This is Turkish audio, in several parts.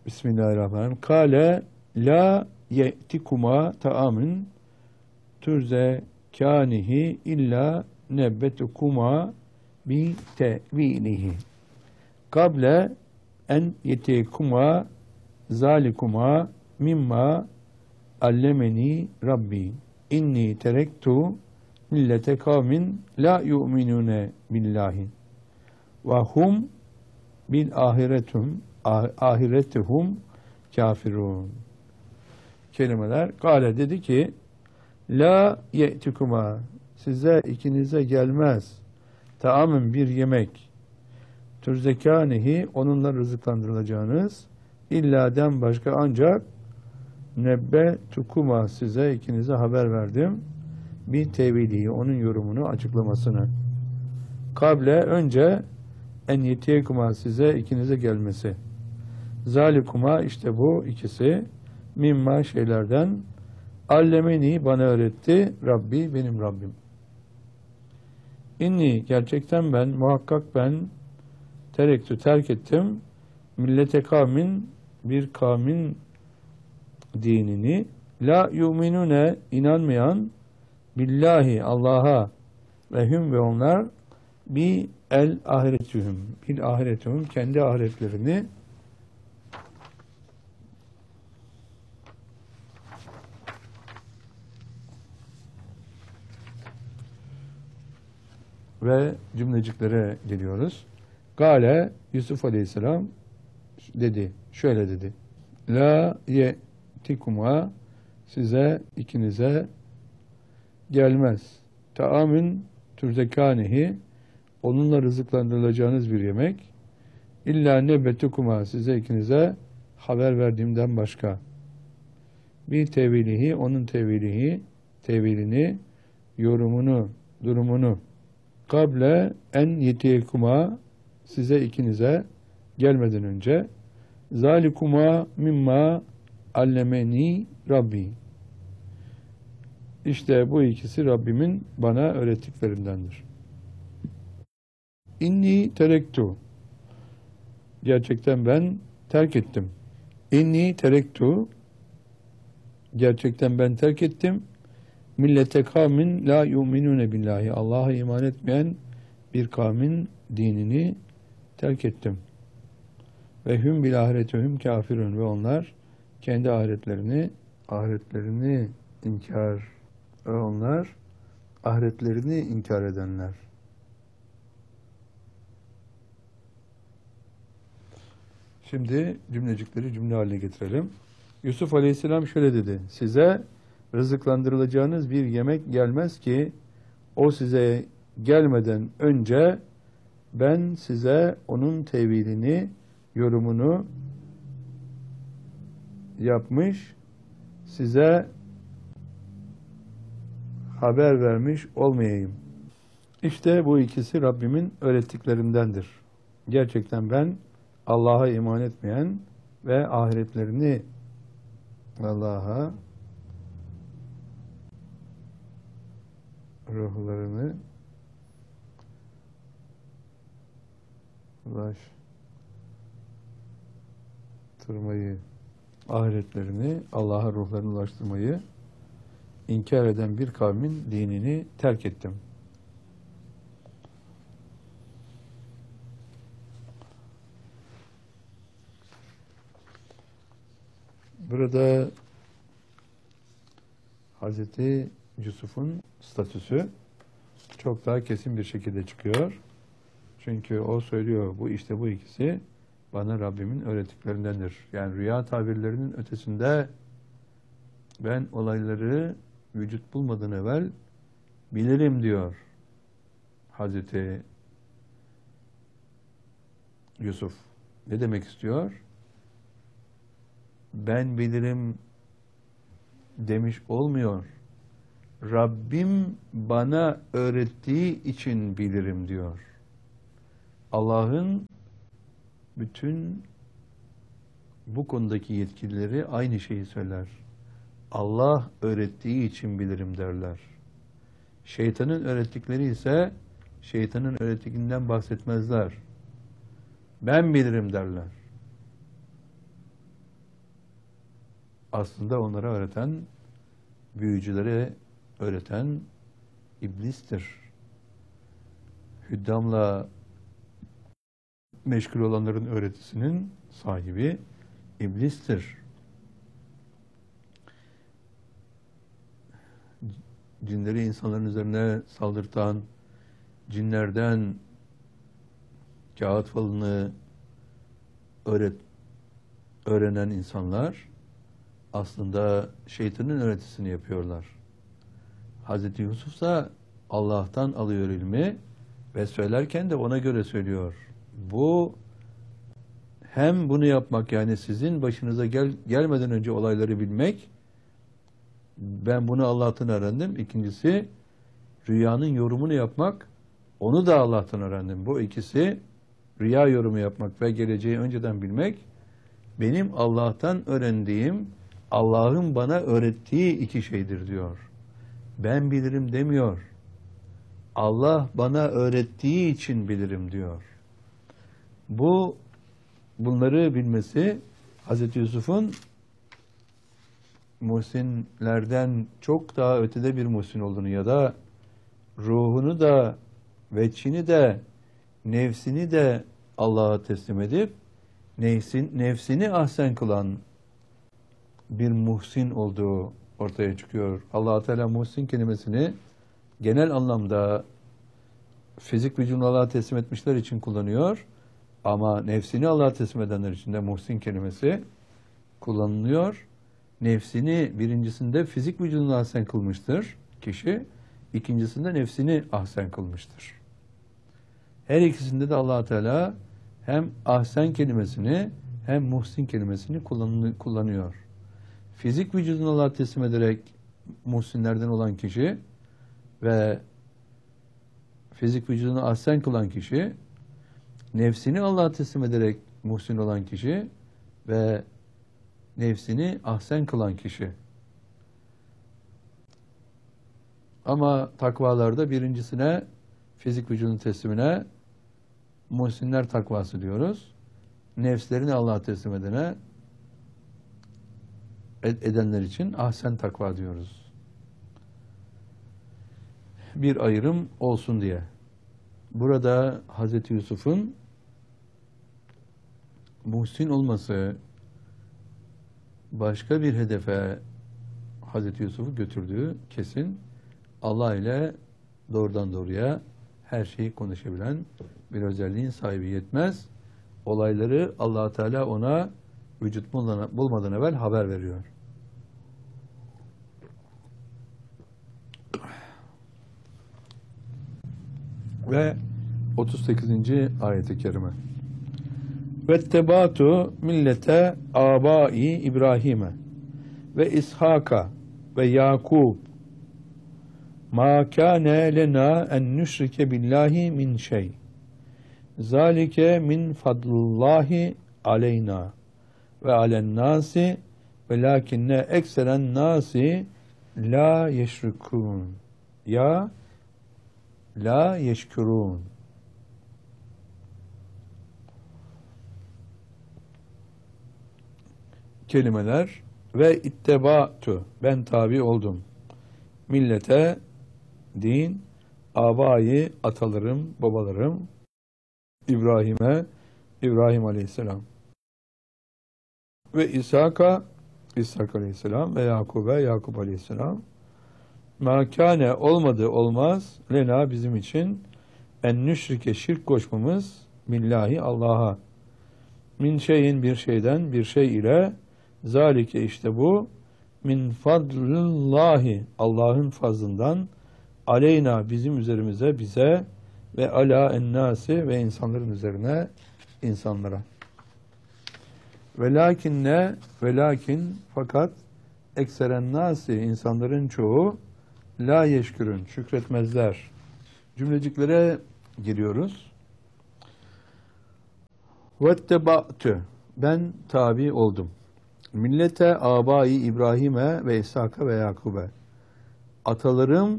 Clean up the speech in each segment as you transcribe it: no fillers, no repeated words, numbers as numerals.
Bismillahirrahmanirrahim. Kale la ye'tikuma ta'amin türze kânihi illa nebbetukuma bi tevilihi. Kable en yetikuma zalikuma mimma allemeni Rabbi. İnni terektu millete kavmin la yu'minune billahi. Ve hum bil ahiretuhum kafirun. Kelimeler. Kale dedi ki la ye'tikuma size ikinize gelmez taamın bir yemek türzekânihi onunla rızıklandırılacağınız illaden başka ancak nebbe tukuma size ikinize haber verdim bir tevilihi onun yorumunu açıklamasını kable önce en yetiyekuma size ikinize gelmesi zalikuma işte bu ikisi mimma şeylerden allemeni bana öğretti Rabbi benim Rabbim. İnni gerçekten ben muhakkak ben terk ettim millete kavmin bir kavmin dinini la yu'minune inanmayan billahi Allah'a ve hüm ve onlar bi el ahiretühüm bil ahiretühüm kendi ahiretlerini ve cümleciklere geliyoruz. Gale Yusuf Aleyhisselam dedi, şöyle dedi. La ye'tikuma size ikinize gelmez. Taamün türzekânihi onunla rızıklandırılacağınız bir yemek. İlla nebbetukuma size ikinize haber verdiğimden başka. Bir tevilihi onun tevilini, yorumunu, durumunu kable en yetiyekuma size ikinize gelmeden önce zalikuma mimma allemeni Rabbi. İşte bu ikisi Rabbimin bana öğrettiklerindendir. İnni terektu gerçekten ben terk ettim. İnni terektu gerçekten ben terk ettim. Millete kavmin la yu'minune billahi. Allah'a iman etmeyen bir kavmin dinini terk ettim. Ve hüm bil ahiretühüm kafirun ve onlar kendi ahiretlerini inkar ve onlar ahiretlerini inkar edenler. Şimdi cümlecikleri cümle haline getirelim. Yusuf Aleyhisselam şöyle dedi. Size rızıklandırılacağınız bir yemek gelmez ki o size gelmeden önce ben size onun tevilini, yorumunu yapmış, size haber vermiş olmayayım. İşte bu ikisi Rabbimin öğrettiklerindendir. Gerçekten ben Allah'a iman etmeyen ve ahiretlerini Allah'a ruhlarını ulaştırmayı, ahiretlerini Allah'a ruhlarını ulaştırmayı inkar eden bir kavmin dinini terk ettim. Burada Hazreti Yusuf'un statüsü çok daha kesin bir şekilde çıkıyor. Çünkü o söylüyor, bu işte bu ikisi bana Rabbimin öğrettiklerindendir. Yani rüya tabirlerinin ötesinde ben olayları vücut bulmadan evvel bilirim diyor Hazreti Yusuf. Ne demek istiyor? Ben bilirim demiş olmuyor. Rabbim bana öğrettiği için bilirim diyor. Allah'ın bütün bu konudaki yetkilileri aynı şeyi söyler. Allah öğrettiği için bilirim derler. Şeytanın öğrettikleri ise şeytanın öğrettiğinden bahsetmezler. Ben bilirim derler. aslında onlara öğreten, büyücülere öğreten iblistir. Hüddamla meşgul olanların öğretisinin sahibi iblistir. Cinleri insanların üzerine saldırtan, cinlerden kağıt falını öğrenen insanlar aslında şeytanın öğretisini yapıyorlar. Hazreti Yusuf da Allah'tan alıyor ilmi ve söylerken de ona göre söylüyor. Bu hem bunu yapmak, yani sizin başınıza gelmeden önce olayları bilmek, ben bunu Allah'tan öğrendim. İkincisi rüyanın yorumunu yapmak, onu da Allah'tan öğrendim. Bu ikisi, rüya yorumu yapmak ve geleceği önceden bilmek, benim Allah'tan öğrendiğim, Allah'ın bana öğrettiği iki şeydir diyor. Ben bilirim demiyor. Allah bana öğrettiği için bilirim diyor. Bunları bilmesi Hazreti Yusuf'un muhsinlerden çok daha ötede bir muhsin olduğunu ya da ruhunu da, veçhini de, nefsini de Allah'a teslim edip nefsini ahsen kılan bir muhsin olduğu ortaya çıkıyor. Allah Teala muhsin kelimesini genel anlamda fizik vücudunu Allah'a teslim etmişler için kullanıyor. Ama nefsini Allah'a teslim edenler için de muhsin kelimesi kullanılıyor. Nefsini birincisinde fizik vücudunu ahsen kılmıştır kişi. İkincisinde nefsini ahsen kılmıştır. Her ikisinde de Allah Teala hem ahsen kelimesini hem muhsin kelimesini kullanıyor. Fizik vücudunu Allah'a teslim ederek muhsinlerden olan kişi ve fizik vücudunu ahsen kılan kişi, nefsini Allah'a teslim ederek muhsin olan kişi ve nefsini ahsen kılan kişi. Ama takvalarda birincisine, fizik vücudun teslimine muhsinler takvası diyoruz. Nefslerini Allah'a teslim edenler için ahsen takva diyoruz. Bir ayrım olsun diye. Burada Hazreti Yusuf'un muhsin olması başka bir hedefe Hazreti Yusuf'u götürdüğü kesin. Allah ile doğrudan doğruya her şeyi konuşabilen bir özelliğin sahibi yetmez. Olayları Allah Teala ona vücut bulmadan evvel haber veriyor. Ve 38. ayet-i kerime. Vettebatu millete abai İbrahim'e ve İshaka ve Yakub ma kâne lena en nüşrike billahi min şey. Zalike min fadlullahi aleyna ve alen nasi velakinne ekseren nasi la yeşrikûn. Ya la yeşkurûn. Kelimeler ve ittebatu, ben tabi oldum. Millete, din, abayı, atalarım, babalarım, İbrahim'e, İbrahim Aleyhisselam ve İshak'a, İshak Aleyhisselam ve Yakub'e, Yakub Aleyhisselam. Ma kâne, olmadı olmaz, lena, bizim için, en nüşrike, şirk koşmamız, billahi, Allah'a, min şeyin, bir şeyden, bir şey ile, zalike, işte bu, min fadlullahi, Allah'ın fazlından, aleyna, bizim üzerimize, bize, ve ala ennâsi, ve insanların üzerine, insanlara. Velakin, fakat, ekseren nâsi, insanların çoğu, la yeşkürün, şükretmezler. Cümleciklere giriyoruz. Vetteba'tü, ben tabi oldum. Millete abai İbrahim'e ve İshak'a ve Yakub'e. Atalarım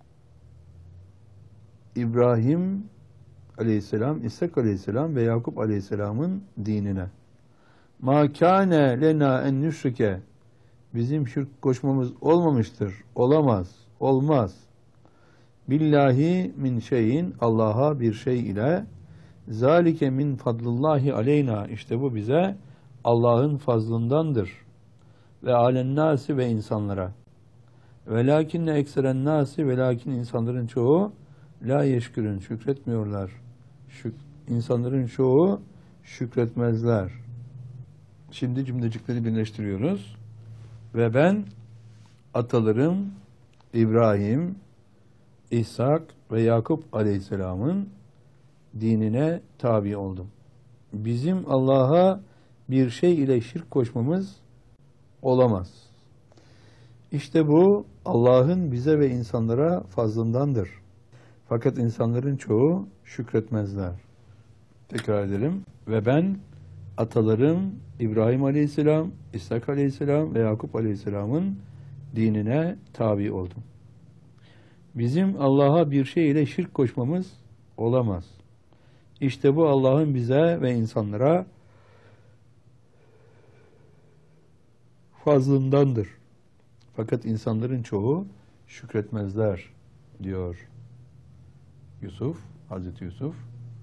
İbrahim Aleyhisselam, İshak Aleyhisselam ve Yakup Aleyhisselam'ın dinine. Ma kâne lena en nüşrike, bizim şirk koşmamız olmamıştır. Olamaz. Olmaz. Billahi min şeyin, Allah'a bir şey ile, zalike min fadlillahi aleyna, işte bu bize Allah'ın fazlındandır. Ve alennâsi, ve insanlara. Velakinne ekseren nâsi, velakin insanların çoğu la yeşkürün, şükretmiyorlar. İnsanların çoğu şükretmezler. Şimdi cümlecikleri birleştiriyoruz. Ve ben atalarım İbrahim, İshak ve Yakup Aleyhisselam'ın dinine tabi oldum. Bizim Allah'a bir şey ile şirk koşmamız olamaz. İşte bu Allah'ın bize ve insanlara fazlındandır. Fakat insanların çoğu şükretmezler. Tekrar edelim. Ve ben atalarım İbrahim Aleyhisselam, İshak Aleyhisselam ve Yakup Aleyhisselam'ın dinine tabi oldum. Bizim Allah'a bir şey ile şirk koşmamız olamaz. İşte bu Allah'ın bize ve insanlara fazlındandır. Fakat insanların çoğu şükretmezler diyor Yusuf, Hazreti Yusuf.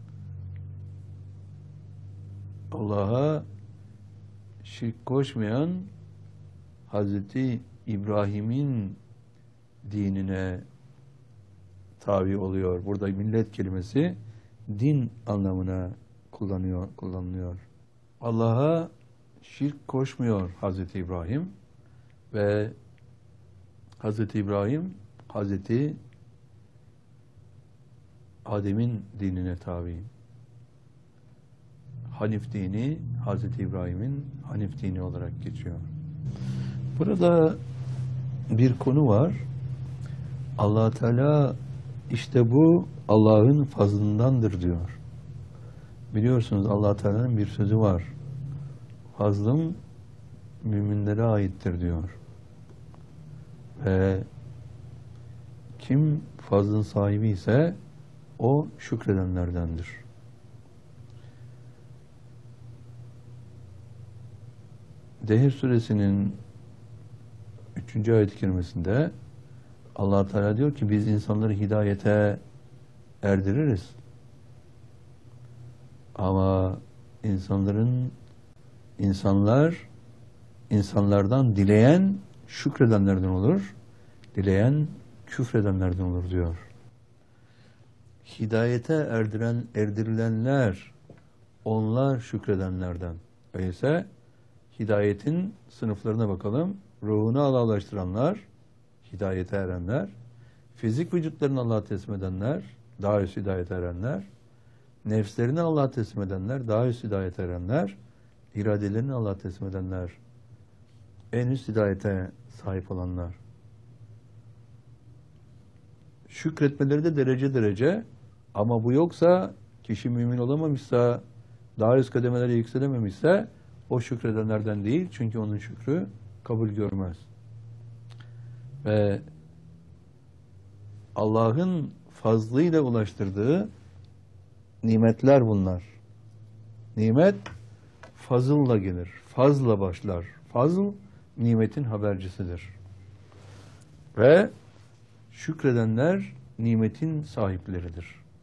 Allah'a şirk koşmayan Hazreti İbrahim'in dinine tabi oluyor. Burada millet kelimesi din anlamına kullanılıyor. Allah'a şirk koşmuyor Hazreti İbrahim ve Hazreti İbrahim Hazreti Adem'in dinine tabi. Hanif dini Hazreti İbrahim'in Hanif dini olarak geçiyor. Burada bir konu var. Allah Teala işte bu Allah'ın fazlındandır diyor. Biliyorsunuz Allah Teala'nın bir sözü var. Fazlım müminlere aittir diyor. Ve kim fazlın sahibi ise o şükredenlerdendir. Dehir suresinin 3. ayet-i kerimesinde Allah Teala diyor ki biz insanları hidayete erdiririz. Ama insanlardan dileyen şükredenlerden olur, dileyen küfredenlerden olur diyor. Hidayete erdirilenler, onlar şükredenlerden. Öyleyse hidayetin sınıflarına bakalım. Ruhunu Allah'laştıranlar, hidayete erenler, fizik vücutlarını Allah'a teslim edenler, daha üst hidayete erenler, nefslerini Allah'a teslim edenler, daha üst hidayete erenler, iradelerini Allah'a teslim edenler, en üst hidayete sahip olanlar. Şükretmeleri de derece derece, ama bu yoksa, kişi mümin olamamışsa, daha üst kademelere yükselememişse, o şükredenlerden değil, çünkü onun şükrü kabul görmez. Ve Allah'ın fazlıyla ulaştırdığı nimetler bunlar. Nimet fazılla gelir, fazla başlar. Fazl, nimetin habercisidir. Ve şükredenler nimetin sahipleridir.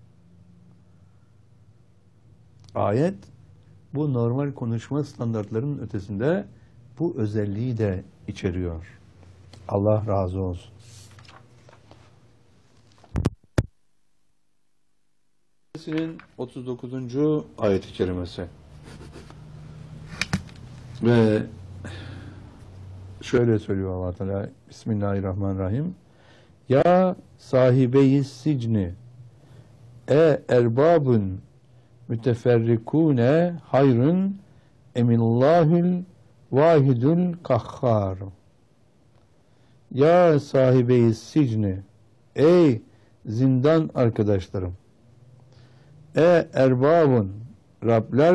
Ayet, bu normal konuşma standartlarının ötesinde bu özelliği de içeriyor. Allah razı olsun. Suresinin 39. ayet-i kerimesi. Ve şöyle söylüyor Allah Teala, Bismillahirrahmanirrahim. Ya sahibeyi sicni erbabun müteferrikune hayrun emillahül vahidül kahhar. Ya sahibeyi sicni, ey zindan arkadaşlarım, erbabun, Rabler